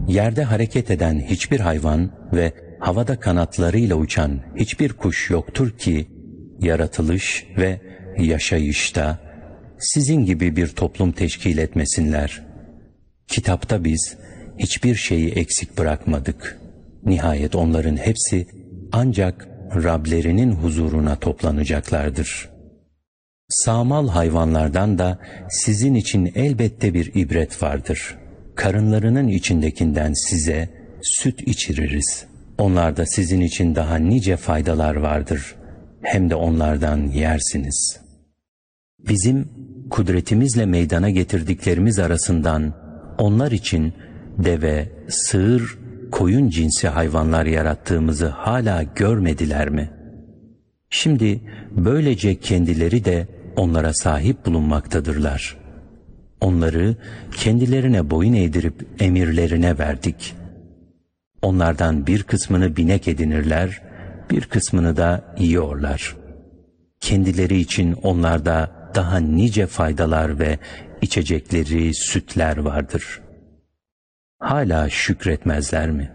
yerde hareket eden hiçbir hayvan ve havada kanatlarıyla uçan hiçbir kuş yoktur ki, yaratılış ve yaşayışta sizin gibi bir toplum teşkil etmesinler. Kitapta biz hiçbir şeyi eksik bırakmadık. Nihayet onların hepsi ancak Rablerinin huzuruna toplanacaklardır. Sağmal hayvanlardan da sizin için elbette bir ibret vardır. Karınlarının içindekinden size süt içiririz. Onlarda sizin için daha nice faydalar vardır. Hem de onlardan yersiniz. Bizim kudretimizle meydana getirdiklerimiz arasından onlar için deve, sığır, koyun cinsi hayvanlar yarattığımızı hala görmediler mi? Şimdi böylece kendileri de onlara sahip bulunmaktadırlar. Onları kendilerine boyun eğdirip emirlerine verdik. Onlardan bir kısmını binek edinirler, bir kısmını da yiyorlar. Kendileri için onlarda daha nice faydalar ve içecekleri sütler vardır. Hala şükretmezler mi?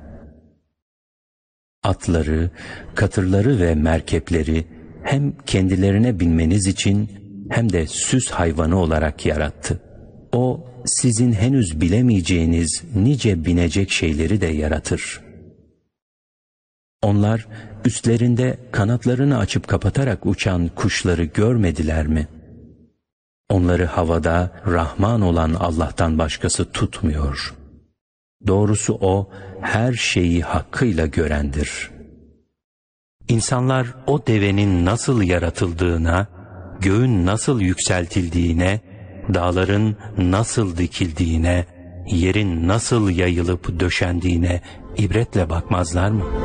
Atları, katırları ve merkepleri hem kendilerine binmeniz için hem de süs hayvanı olarak yarattı. O, sizin henüz bilemeyeceğiniz nice binecek şeyleri de yaratır. Onlar üstlerinde kanatlarını açıp kapatarak uçan kuşları görmediler mi? Onları havada Rahman olan Allah'tan başkası tutmuyor. Doğrusu O her şeyi hakkıyla görendir. İnsanlar o devenin nasıl yaratıldığına, göğün nasıl yükseltildiğine, dağların nasıl dikildiğine, yerin nasıl yayılıp döşendiğine ibretle bakmazlar mı?